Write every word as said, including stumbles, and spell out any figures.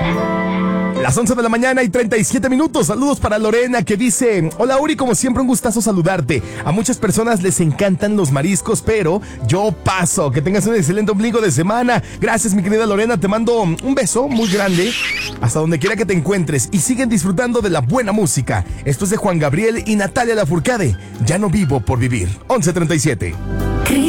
Las once de la mañana y treinta y siete minutos. Saludos para Lorena, que dice: hola Uri, como siempre un gustazo saludarte. A muchas personas les encantan los mariscos, pero yo paso. Que tengas un excelente ombligo de semana. Gracias, mi querida Lorena, te mando un beso muy grande hasta donde quiera que te encuentres, y siguen disfrutando de la buena música. Esto es de Juan Gabriel y Natalia Lafourcade. Ya no vivo por vivir. once treinta y siete. Cris